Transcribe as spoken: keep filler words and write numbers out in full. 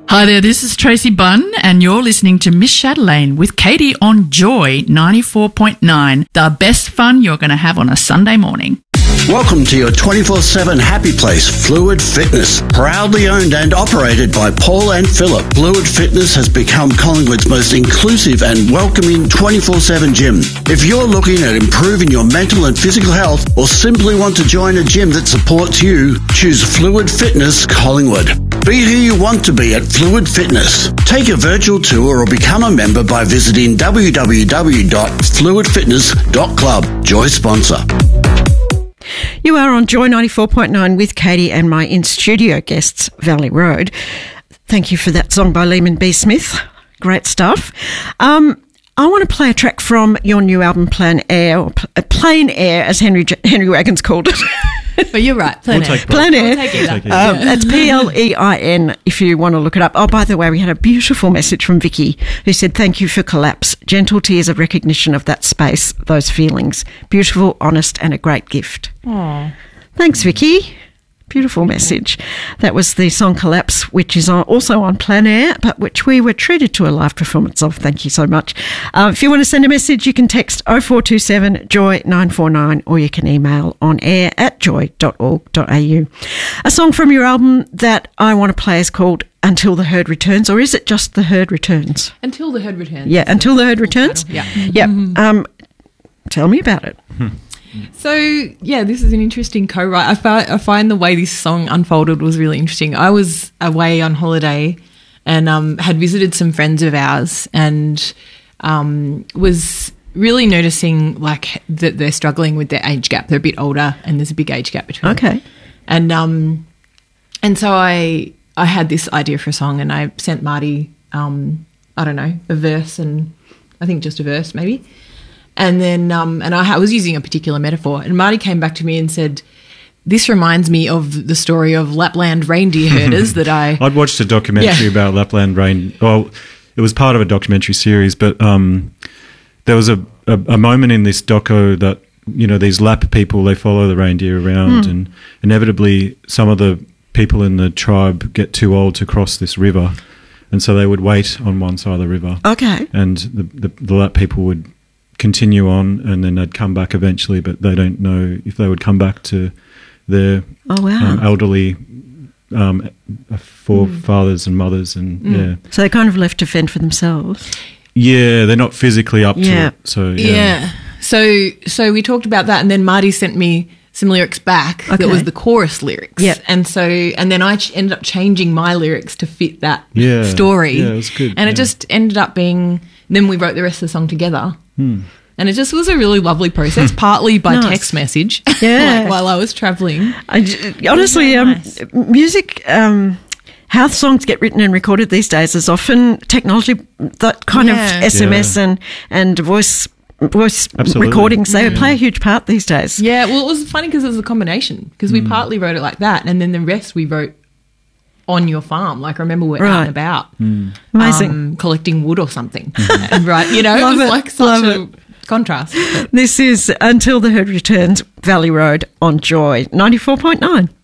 Hi there, this is Tracy Bunn, and you're listening to Miss Chatelaine with Katie on Joy ninety-four point nine, the best fun you're going to have on a Sunday morning. Welcome to your twenty-four seven happy place, Fluid Fitness. Proudly owned and operated by Paul and Philip, Fluid Fitness has become Collingwood's most inclusive and welcoming twenty-four seven gym. If you're looking at improving your mental and physical health, or simply want to join a gym that supports you, choose Fluid Fitness Collingwood. Be who you want to be at Fluid Fitness. Take a virtual tour or become a member by visiting w w w dot fluid fitness dot club. Joy sponsor. You are on Joy ninety-four point nine with Katie and my in-studio guests, Valley Road. Thank you for that song by Lehman B. Smith. Great stuff. Um, I want to play a track from your new album, Plein Air, or Pl- Plein Air, as Henry J- Henry Wagons called it. But you're right, Plein We'll Air. take Plein Air. We'll take either. Um, Yeah. That's P L E I N if you want to look it up. Oh, by the way, we had a beautiful message from Vicky who said, thank you for Collapse. Gentle tears of recognition of that space, those feelings. Beautiful, honest, and a great gift. Aww. Thanks, Vicky. Beautiful message. That was the song Collapse, which is on, also on Plein Air, but which we were treated to a live performance of. Thank you so much. Uh, if you want to send a message, you can text oh four two seven joy nine four nine or you can email on air at joy dot org dot a u. A song from your album that I want to play is called Until the Herd Returns, or is it just The Herd Returns? Until the Herd Returns. Yeah, Until the Herd Returns? Yeah. Yep. Um, tell me about it. So, yeah, this is an interesting co-write. I, fi- I find the way this song unfolded was really interesting. I was away on holiday and um, had visited some friends of ours and um, was really noticing like that they're struggling with their age gap. They're a bit older and there's a big age gap between them. Okay. And um, and so I I had this idea for a song and I sent Marty, um, I don't know, a verse and I think just a verse maybe. And then um, and I was using a particular metaphor and Marty came back to me and said, this reminds me of the story of Lapland reindeer herders that I... I'd watched a documentary Yeah. about Lapland rain. Well, it was part of a documentary series, but um, there was a, a, a moment in this doco that, you know, these Lap people, they follow the reindeer around Mm. and inevitably some of the people in the tribe get too old to cross this river. And so they would wait on one side of the river. Okay. And the, the, the Lap people would continue on and then they'd come back eventually, but they don't know if they would come back to their Oh, wow. um, elderly um, forefathers and mothers. And Mm. yeah. So they're kind of left to fend for themselves. Yeah, they're not physically up Yeah. to it. So, yeah. Yeah. So so we talked about that and then Marty sent me some lyrics back Okay. that was the chorus lyrics. Yep. And so and then I ch- ended up changing my lyrics to fit that Yeah. story. Yeah, it was good, And yeah. it just ended up being then we wrote the rest of the song together. Hmm. And it just was a really lovely process, partly by Nice. text message Yeah. like, while I was travelling. I j- honestly, very um, nice. music, um, how songs get written and recorded these days is often technology, that kind Yeah. of S M S Yeah. and, and voice voice Absolutely. recordings, they play a huge part these days. Yeah, well, it was funny because it was a combination because we partly wrote it like that and then the rest we wrote on your farm. Like, I remember we're out Right. and about Amazing. um, collecting wood or something. And, right, you know, Love it was it, like love such a contrast. But This is Until the Herd Returns, Valley Road on Joy ninety-four point nine.